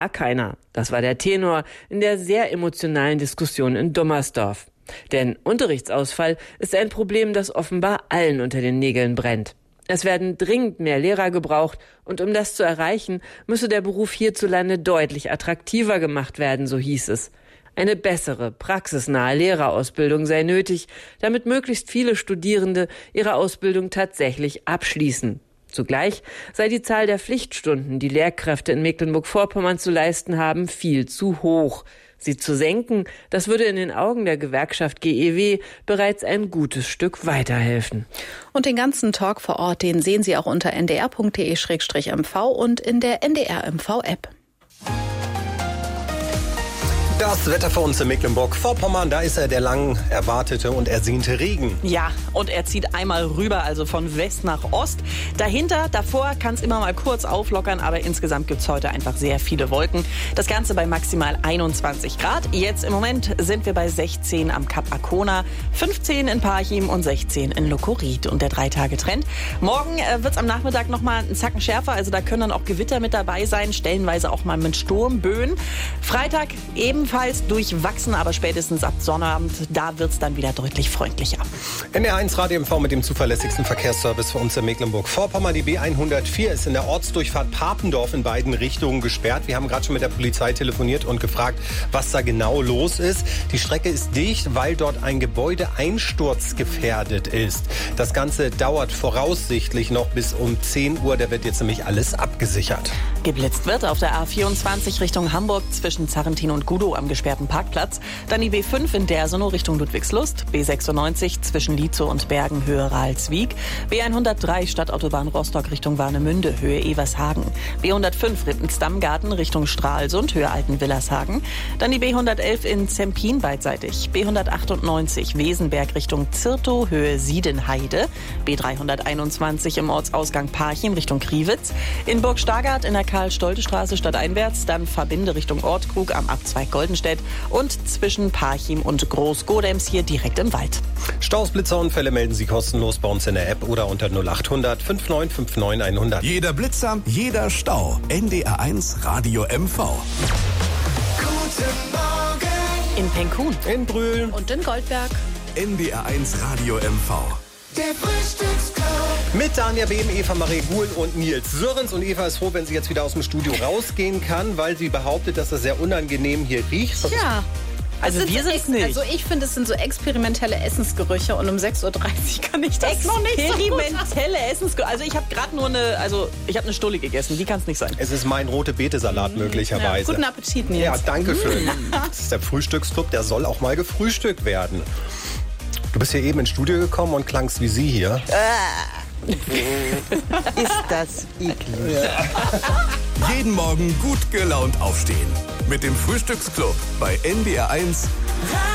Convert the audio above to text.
keiner. Das war der Tenor in der sehr emotionalen Diskussion in Dummersdorf. Denn Unterrichtsausfall ist ein Problem, das offenbar allen unter den Nägeln brennt. Es werden dringend mehr Lehrer gebraucht und um das zu erreichen, müsse der Beruf hierzulande deutlich attraktiver gemacht werden, so hieß es. Eine bessere, praxisnahe Lehrerausbildung sei nötig, damit möglichst viele Studierende ihre Ausbildung tatsächlich abschließen. Zugleich sei die Zahl der Pflichtstunden, die Lehrkräfte in Mecklenburg-Vorpommern zu leisten haben, viel zu hoch. Sie zu senken, das würde in den Augen der Gewerkschaft GEW bereits ein gutes Stück weiterhelfen. Und den ganzen Talk vor Ort, den sehen Sie auch unter ndr.de/mv und in der NDR-MV-App. Das Wetter für uns in Mecklenburg-Vorpommern, da ist der lang erwartete und ersehnte Regen. Ja, und er zieht einmal rüber, also von West nach Ost. Davor kann es immer mal kurz auflockern, aber insgesamt gibt es heute einfach sehr viele Wolken. Das Ganze bei maximal 21 Grad. Jetzt im Moment sind wir bei 16 am Kap Arkona, 15 in Parchim und 16 in Lokorit. Und der 3-Tage-Trend. Morgen wird es am Nachmittag nochmal einen Zacken schärfer, also da können dann auch Gewitter mit dabei sein, stellenweise auch mal mit Sturmböen. Freitag ebenfalls durchwachsen, aber spätestens ab Sonnabend, da wird es dann wieder deutlich freundlicher. NDR1 Radio MV mit dem zuverlässigsten Verkehrsservice für uns in Mecklenburg-Vorpommern. Die B104 ist in der Ortsdurchfahrt Papendorf in beiden Richtungen gesperrt. Wir haben gerade schon mit der Polizei telefoniert und gefragt, was da genau los ist. Die Strecke ist dicht, weil dort ein Gebäude einsturzgefährdet ist. Das Ganze dauert voraussichtlich noch bis um 10 Uhr. Da wird jetzt nämlich alles abgesichert. Geblitzt wird auf der A24 Richtung Hamburg zwischen Zarrentin und Gudow am gesperrten Parkplatz. Dann die B5 in Dersonow Richtung Ludwigslust. B96 zwischen Lietzow und Bergen Höhe Ralswiek. B103 Stadtautobahn Rostock Richtung Warnemünde Höhe Evershagen. B105 Rippens-Dammgarten Richtung Stralsund Höhe Altenwillershagen. Dann die B111 in Zempin beidseitig. B198 Wesenberg Richtung Zirtow Höhe Siedenheide. B321 im Ortsausgang Parchim Richtung Kriwitz. In Burg Stargard in der Karl-Stolte-Straße stadteinwärts. Dann Verbinde Richtung Ortkrug am Abzweig Goldenstedt und zwischen Parchim und Groß-Godems hier direkt im Wald. Staus, Blitzerunfälle melden Sie kostenlos bei uns in der App oder unter 0800 5959 100. Jeder Blitzer, jeder Stau. NDR1 Radio MV. Guten Morgen. In Penkun. In Brühl. Und in Goldberg. NDR1 Radio MV. Der Frühstücksclub. Mit Dania Behm, Eva Marie Guhl und Nils Sörens. Und Eva ist froh, wenn sie jetzt wieder aus dem Studio rausgehen kann, weil sie behauptet, dass es sehr unangenehm hier riecht. Ja. Also wir sind es nicht. Also ich finde, es sind so experimentelle Essensgerüche und um 6.30 Uhr kann ich das noch nicht so gut. Experimentelle Essensgerüche. Also ich habe gerade nur eine Stulle gegessen. Die kann es nicht sein. Es ist mein rote Beete-Salat möglicherweise. Ja, guten Appetit, Nils. Ja, danke schön. Das ist der Frühstücksclub, der soll auch mal gefrühstückt werden. Du bist hier eben ins Studio gekommen und klangst wie sie hier. Ist das eklig. Ja. Jeden Morgen gut gelaunt aufstehen. Mit dem Frühstücksclub bei NDR1